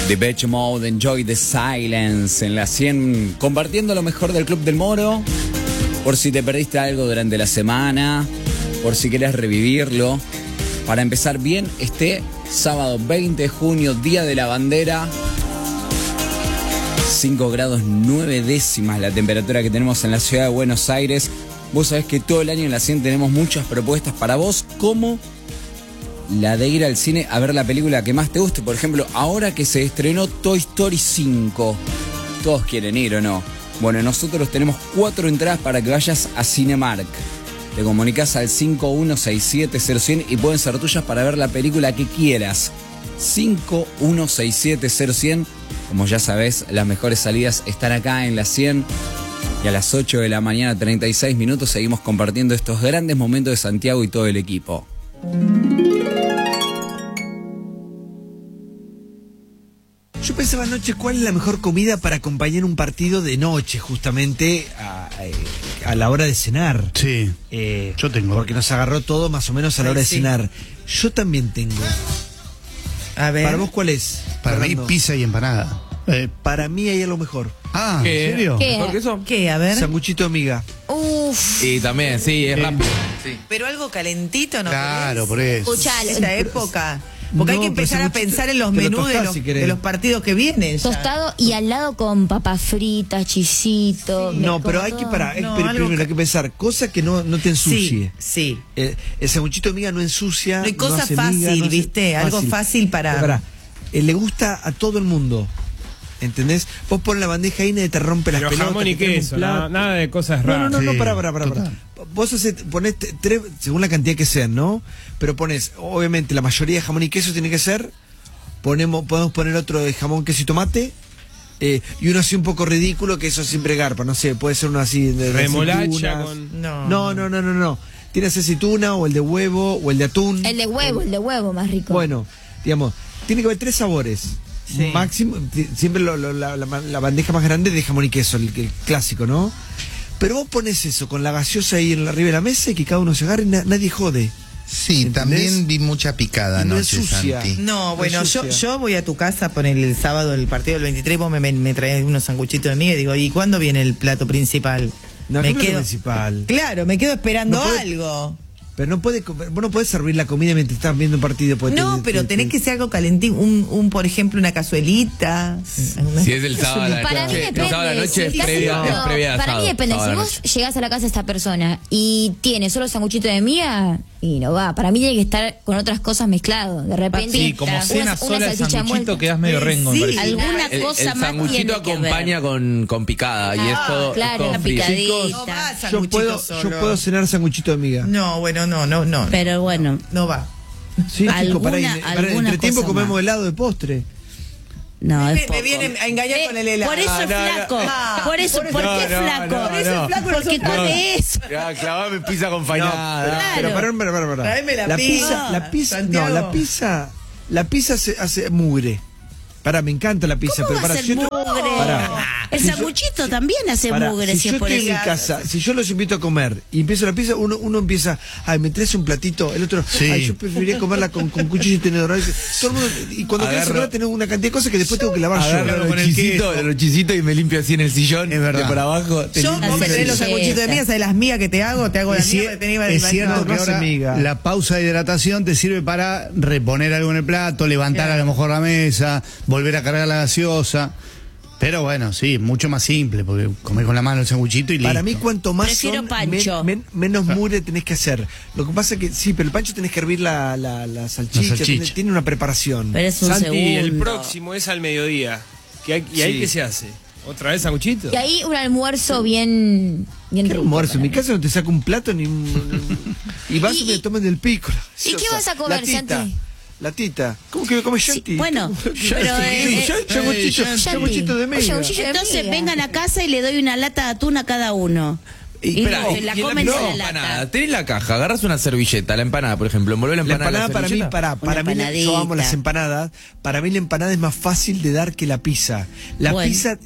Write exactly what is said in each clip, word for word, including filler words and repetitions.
Depeche Mode, Enjoy the Silence en la cien, compartiendo lo mejor del Club del Moro, por si te perdiste algo durante la semana, por si querés revivirlo, para empezar bien este sábado veinte de junio, Día de la Bandera. cinco grados nueve décimas la temperatura que tenemos en la ciudad de Buenos Aires. Vos sabés que todo el año en la cien tenemos muchas propuestas para vos, como la de ir al cine a ver la película que más te guste. Por ejemplo, ahora que se estrenó Toy Story cinco, ¿todos quieren ir o no? Bueno, nosotros tenemos cuatro entradas para que vayas a Cinemark. Te comunicas al cinco uno seis siete cero cien y pueden ser tuyas para ver la película que quieras. cinco uno seis siete cero cien. Como ya sabés, las mejores salidas están acá en la cien. Y a las ocho de la mañana, treinta y seis minutos, seguimos compartiendo estos grandes momentos de Santiago y todo el equipo. Yo pensaba anoche cuál es la mejor comida para acompañar un partido de noche, justamente a, a la hora de cenar. Sí, eh, yo tengo. Porque nos agarró todo más o menos a la hora Ay, de sí. cenar. Yo también tengo. A ver. ¿Para vos cuál es? Para Fernando? mí, pizza y empanada. Eh, Para mí hay algo mejor. ah, ¿Qué? ¿en serio? ¿Qué? ¿Mejor que eso? ¿Qué? A ver. Sanguchito de amiga. Uf. Y también, sí, es Sí. rápido. Sí. Pero algo calentito, ¿no? Claro, querés? por eso. Escuchá, En esta época. Porque hay No, que pero empezar a sanguchito pensar en los te lo menús de tostás los, si querés. de los partidos que vienen. ya. tostado y al lado con papas fritas, chisito. me No, pero como hay que todo. parar. No, pero algo primero que- hay que pensar, cosa que no, no te ensucie. Sí, sí. El, el sanguchito de miga no ensucia. No hay cosa hace fácil, miga, no hace- ¿viste? Algo fácil para- Pero pará, eh, le gusta a todo el mundo. ¿Entendés? Vos pones la bandeja ahí y te rompe las Pero pelotas. jamón y te traen un queso, plato. nada, nada de cosas No, raras. no, no, no, Sí, pará, pará, pará, pará. total. Vos haces, ponés t- tres, según la cantidad que sean, ¿no? Pero pones, obviamente, la mayoría de jamón y queso tiene que ser. Ponemos, podemos poner otro de jamón, queso y tomate. Eh, y uno así un poco ridículo, que eso siempre garpa, no sé, puede ser uno así de Remolacha aceitunas. con... No. No, no, no, no, no. Tienes aceituna o el de huevo o el de atún. El de huevo, el de huevo más rico. Bueno, digamos, tiene que haber tres sabores. Sí. Máximo, ti- siempre lo- lo- la, la- la bandeja más grande de jamón y queso, el, el clásico, ¿no? Pero vos pones eso con la gaseosa ahí en la, arriba de la mesa y que cada uno se agarre y na- nadie jode. Sí, ¿Entendés? también vi mucha picada Y no anoche, ensucia. Santi. No, bueno, yo, sucia. yo voy a tu casa por el, el sábado del partido del veintitrés, vos me, me, me traes unos sanguchitos de miga y digo, ¿y cuándo viene el plato principal? No, me ¿qué plato principal? Claro, me quedo esperando No puede- algo. Pero no puede, comer- vos no podés servir la comida mientras estás viendo un partido. porque No, te- pero te- tenés te- que ser algo calentito, un, un por ejemplo, una cazuelita. una- Si es el sábado a la Para mí noche. depende. El sábado a la noche si es estás previa, haciendo- es previa a para sábado, mí depende. sábado Si a la vos noche. llegás a la casa de esta persona y tiene solo sanguchito de miga, y no va. Para mí tiene que estar con otras cosas mezclado. De repente. Sí, como una- cena una sola el salchicha sanguchito envuelta. quedás medio rengo, Sí, me parece. Alguna El, cosa el más tiene sanguchito que acompaña ver. con, con picada y es Ah, todo, claro, es todo la frío. picadita. No va Yo sanguchito puedo, yo solo. puedo cenar sanguchito de miga. No, bueno, no, no, no. Pero bueno, No va. Sí, chico, alguna- para, para, alguna entre tiempo cosa comemos más. helado de postre. no, me, es me poco. vienen a engañar Eh, con el helado. Por eso Ah, es no, no. flaco. Ah, por eso, por eso- ¿por no, qué no, flaco? no, Por eso no. es flaco porque come eso. Ya, clavame pizza con No, fañada. pero, pero pará, pará, pará, pará. Tráeme la pizza, la pizza, Santiago. no, la pizza, la pizza se hace mugre. Pará, me encanta la pizza, ¿Cómo pero va a pará, ser si yo te- mugre? pará. El Si yo- sanguchito también hace Pará, mugre si si yo es por estoy en eso. mi casa, si yo los invito a comer y empiezo la pizza, uno, uno empieza, ay, me traes un platito, el otro, Sí. ay, yo preferiría comerla con, con cuchillo y tenedor. Ay, todo el mundo, y cuando querés Agarro- cenar tenés una cantidad de cosas que después tengo que lavar Agarro yo. los chisitos, los chisitos y me limpio así en el sillón. Es verdad. De por abajo. te Yo, limpio. vos me traes los Sí, sanguchitos de sí. miga, ¿sabes las migas que te hago? Te hago la Es, miga cier- que tenía es cierto que no hace ahora miga. la pausa de hidratación te sirve para reponer algo en el plato, levantar Claro. a lo mejor la mesa, volver a cargar la gaseosa. Pero bueno, sí, mucho más simple, porque comer con la mano el sanguchito y listo. Para mí, cuanto más Prefiero son, pancho. men- men- menos mugre tenés que hacer. Lo que pasa es que, sí, pero el pancho tenés que hervir la, la, la salchicha, La salchicha. Tiene, tiene una preparación. Pero es un Santi, segundo. el próximo es al mediodía. ¿Qué hay- ¿Y ahí Sí. qué se hace? ¿Otra vez sanguchito? Y ahí un almuerzo bien, bien ¿Qué rico. almuerzo? En mi para casa no te saco un plato ni un... y vas Y- y me y- toman del pico. ¿Y qué vas a comer, La tita, Santi? La tita. ¿Cómo que me comes Sí, Yanti? bueno, ¿Cómo? pero, Yanti, eh, Yanti, sanguchito, Yanti. sanguchito de Un media. sanguchillo de Entonces miga. vengan a casa y le doy una lata de atún a cada uno. Y- Y, Esperá, se y- la y en comen la de la empanada, lata. tenés la caja, agarras una servilleta, la empanada, por ejemplo, envolver la La empanada. en empanada para mí, servilleta. para, para mí, la- yo amo empanadita. las empanadas. Para mí la empanada es más fácil de dar que la pizza. La Bueno. pizza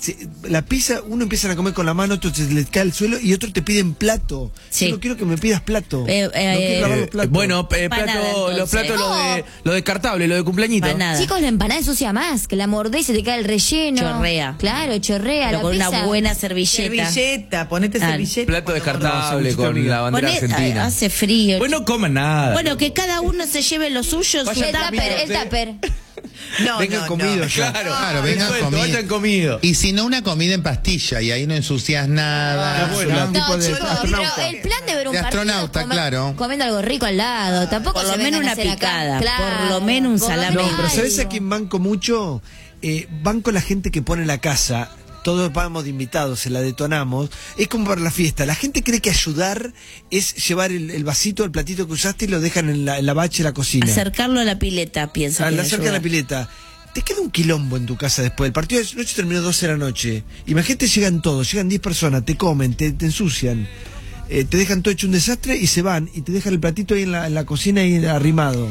si- la pizza, uno empieza a comer con la mano, otro se le cae al suelo y otro te piden plato. Sí. Yo no quiero que me pidas plato. Eh, no eh, quiero lavar los Eh, platos. bueno, eh, Empanada, plato, los entonces. platos, lo, de, lo descartable, lo de cumpleañito. Empanada. Chicos, la empanada ensucia más, que la mordés y se te cae el relleno. Chorrea. Claro, chorrea. Pero la con pizza. una buena servilleta. Servilleta, ponete Ah, servilleta. Plato descartable No, con sanguchito, la bandera Poné- argentina. ah, hace frío. Pues no coman nada. Bueno, que cada uno se lleve lo suyo. su El tupper. tupper, el tupper. No, Vengan no, comidos no. ya. Claro, Claro, vengan Resuelto, comido. vayan comido. Y si no, una comida en pastilla y ahí no ensucias nada. Ah, bueno, ¿no? tipo No, de chicos, astronauta. pero el plan de ver un De partido astronauta, es comer- claro. comiendo algo rico al lado. Tampoco Por se lo menos vengan a una hacer acá. picada, Claro, por lo menos un por lo salame. No, menos pero ¿sabes algo. a quién banco mucho? Eh, banco la gente que pone la casa. Todos vamos de invitados, se la detonamos. Es como para la fiesta. La gente cree que ayudar es llevar el, el vasito, el platito que usaste y lo dejan en la, en la bache de la cocina. Acercarlo a la pileta, piensa. Al que acerca de ayuda. la pileta. Te queda un quilombo en tu casa después. El partido de noche terminó doce de la noche. Imagínate, llegan todos, llegan diez personas, te comen, te, te ensucian. Eh, te dejan todo hecho un desastre y se van. Y te dejan el platito ahí en la, en la cocina ahí arrimado.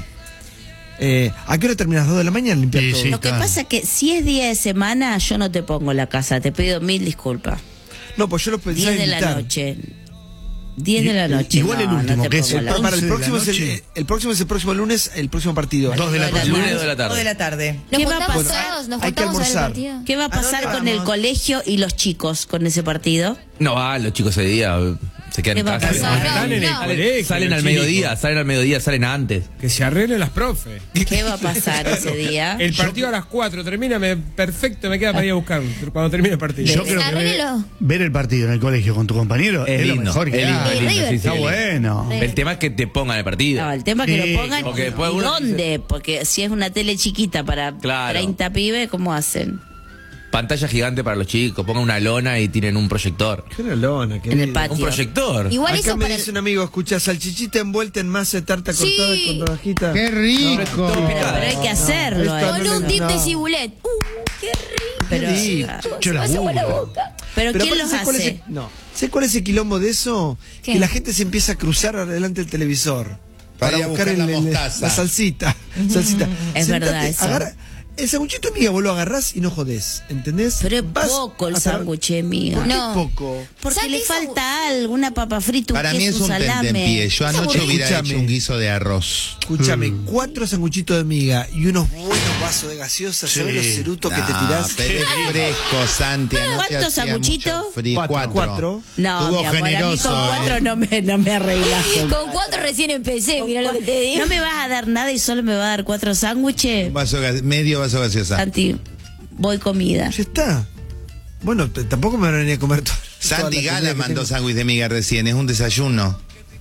Eh, ¿A qué hora terminas? ¿Dos de la mañana limpiar Sí, todo? sí. Lo que Claro. pasa es que si es día de semana, yo no te pongo la casa. Te pido mil disculpas. No, pues yo lo pensaba diez de la invitar. noche. diez de la noche. igual el no, último, no te que es pongo el la- Para, para, el once de la próximo es el, noche. eh, el próximo es el próximo lunes, el próximo partido. Dos de la tarde. Lunes de la Dos de tarde. la tarde. Nos ¿Qué va a juntamos pasar? todos, nos Hay que juntamos a ver el almorzar. partido. ¿Qué va a pasar dónde con el vamos? colegio y los chicos con ese partido? No va, los chicos ese día se quedan ¿Qué en va a casa. pasar? No, Están en el no. colegio, Salen los al chicos. mediodía, salen al mediodía, salen antes. Que se arreglen las profes. ¿Qué va a pasar ese día? El partido a las cuatro termina, me, perfecto, me queda para ir a buscar cuando termine el partido. Yo creo que ver, Arréglelo. ver el partido en el colegio con tu compañero es, Es lo lindo, mejor que es lindo, hay. es lindo, sí, sí, Está es lindo. bueno. El tema es que te pongan el partido. No, el tema es que Sí, lo pongan. porque después ¿Y uno dónde? Porque si es una tele chiquita para Claro. treinta pibes, ¿cómo hacen? Pantalla gigante para los chicos, pongan una lona y tienen un proyector. Qué una lona, qué En el lindo. patio. Un proyector. Igual Acá eso me para dice el... un amigo, escucha, salchichita envuelta en masa de tarta Sí. cortada con rodajita. ¡Qué rico! Pero, pero hay que hacerlo. Esto ¿eh? Con no, un no, dip de no. cibulet. Uh, qué rico. Pero, Sí. Yo Se me hace agua la laburo. boca. pero Pero ¿quién aparte, los ¿sabes cuál es hace? el- no. ¿Sabes cuál es el quilombo de eso? ¿Qué? Que la gente se empieza a cruzar adelante del televisor. Para ir a buscar la mostaza. la salsita. salsita. Es Sentate, verdad eso. agarra- el sanguchito amiga, vos lo agarrás y no jodés. ¿Entendés? Pero es Vas poco el a saber- sándwich, amiga. ¿Por qué No. poco? Porque ¿Sabes le qué falta algo, una papa frita, un Para mí es queso, un salame. tentempié. Yo anoche aburrido. hubiera Escúchame. hecho un guiso de arroz. Escúchame, Mm. cuatro sanguchitos de miga y unos buenos vasos de gaseosa. Sí. ¿Sabés los cerutos que te No, tirás? pero es fresco, Santi. anoche ¿Cuántos hacía sanguchitos? mucho frío. Cuatro. Cuatro. Cuatro. No, Estuvo mi amor, a mí generoso, con ¿eh? cuatro no me, no me arreglas. Con cuatro recién empecé, mira lo que te digo. ¿No me vas a dar nada y solo me vas a dar cuatro sándwiches? Un vaso gas- medio vaso gaseosa. Santi, voy comida. Ya está. Bueno, t- tampoco me van a venir a comer todo. Santi Gala mandó sándwich de miga recién. Es un desayuno.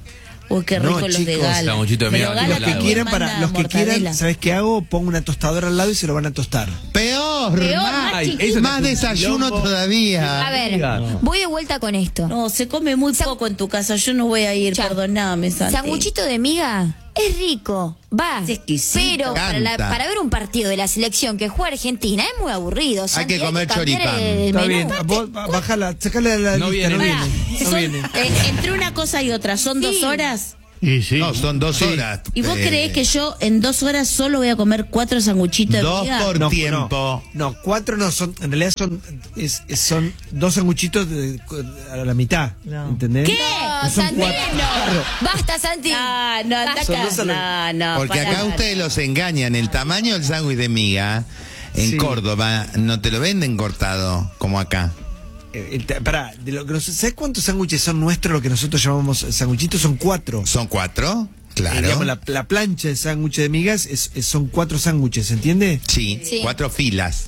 Uy, qué No, rico los de chicos, Gala. sanguchito de Pero miga, Gala los que Los que también quieran, para manda los que quieran, mortadela. ¿sabes qué hago? Pongo una tostadora al lado y se lo van a tostar. Peor. Peor, más, más Ay, chiquito. eso más te- desayuno todavía. A ver, voy de vuelta con esto. No, se come muy poco en tu casa. Yo no voy a ir, Ya. perdoname, Santi. Sanguchito de miga es rico, va. Es exquisito. Pero para, la- Canta. para ver un partido de la selección que juega Argentina es muy aburrido. Santi, que comer cambiar choripán. el Está menú. bien. Vos, ba- bajala, sacale la No lista, viene. no Pará, viene. No son- viene. eh, entre una cosa y otra, ¿son Sí. dos horas? Y sí. No, son dos Sí. horas. ¿Y vos Eh, creés que yo en dos horas solo voy a comer cuatro sanguchitos de Dos miga? por No, tiempo. No, no, cuatro no, son, en realidad son, es, es- son dos sanguchitos de- a la mitad. No. ¿Entendés? ¿Qué? No, No son Santi, cuatro. no. Basta, Santi. Ah, no, anda Son acá. dos a la- No, no, Porque pará. acá ustedes los engañan. El tamaño del sándwich de miga en Sí. Córdoba no te lo venden cortado como acá. Eh, el ta- pará, de lo que nos- ¿sabes cuántos sándwiches son nuestros, lo que nosotros llamamos sanguchitos? Son cuatro. ¿Son cuatro? Eh, Claro. digamos, la, la plancha de sándwich de migas es, es- son cuatro sándwiches, ¿entiende? Sí, Sí. cuatro filas.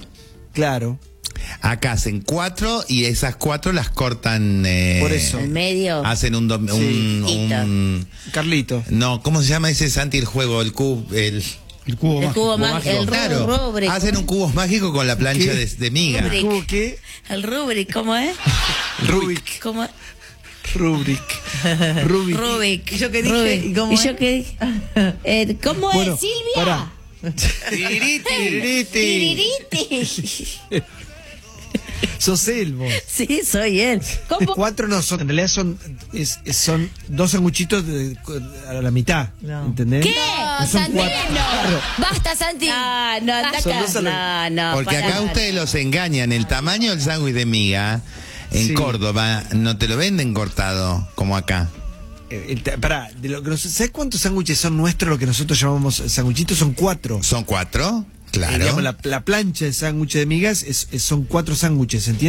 Claro. Acá hacen cuatro y esas cuatro las cortan. eh, Por eso. En medio. Hacen un, dom- un, Sí. un- Carlito. No, ¿cómo se llama ese Santi el juego? El cubo. El, El cubo El mágico. cubo más, el claro. ru- rubric. Hacen un cubo mágico con la plancha ¿Qué? de, de miga. Rubric. ¿Cómo qué? El rubric, ¿cómo es? Rubik. ¿Cómo? Rubric. Rubik. Rubik. ¿Y yo qué dije? Rubik. ¿Y cómo ¿Y es? yo qué dije? Eh, ¿Cómo Bueno, es, Silvia? pará. Tiririti. Sos él, vos. Sí, soy él. ¿Cómo? Cuatro no son, en realidad son, es, es- son dos sanguchitos de- a la mitad. No. ¿Entendés? ¿Qué? No son Santi, cuatro. Claro. Basta, Santi. No, no, anda Son acá. dos a la- No, no. Porque para acá nada. ustedes los engañan. El tamaño del sándwich de miga en Sí. Córdoba no te lo venden cortado como acá. Eh, el ta- pará, de lo que nos- ¿sabes cuántos sándwiches son nuestros, lo que nosotros llamamos sanguchitos? Son cuatro. ¿Son cuatro? Eh, Claro. digamos, la, la plancha de sándwich de migas es, es- son cuatro sándwiches, ¿entiendes?